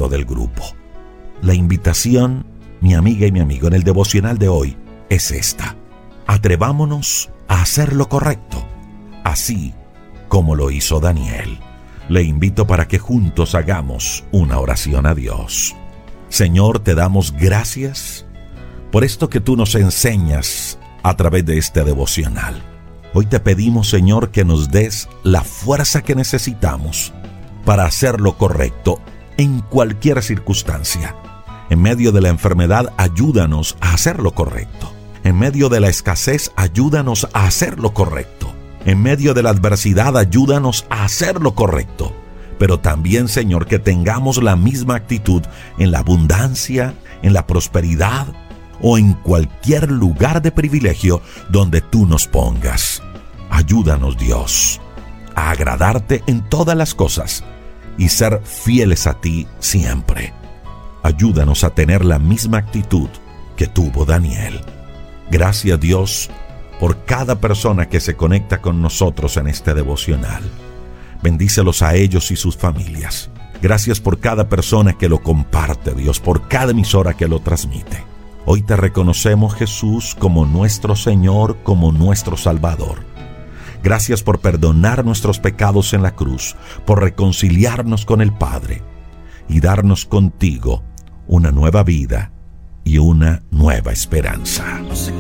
resto del grupo. La invitación, mi amiga y mi amigo, en el devocional de hoy es esta: atrevámonos a hacer lo correcto, así como lo hizo Daniel. Le invito para que juntos hagamos una oración a Dios. Señor, te damos gracias por esto que tú nos enseñas a través de este devocional. Hoy te pedimos, Señor, que nos des la fuerza que necesitamos para hacer lo correcto en cualquier circunstancia. En medio de la enfermedad, ayúdanos a hacer lo correcto. En medio de la escasez, ayúdanos a hacer lo correcto. En medio de la adversidad, ayúdanos a hacer lo correcto. Pero también, Señor, que tengamos la misma actitud en la abundancia, en la prosperidad o en cualquier lugar de privilegio donde tú nos pongas. Ayúdanos, Dios, a agradarte en todas las cosas y ser fieles a ti siempre. Ayúdanos a tener la misma actitud que tuvo Daniel. Gracias, Dios, por cada persona que se conecta con nosotros en este devocional. Bendícelos a ellos y sus familias. Gracias por cada persona que lo comparte, Dios, por cada emisora que lo transmite. Hoy te reconocemos, Jesús, como nuestro Señor, como nuestro Salvador. Gracias por perdonar nuestros pecados en la cruz, por reconciliarnos con el Padre y darnos contigo una nueva vida y una nueva esperanza.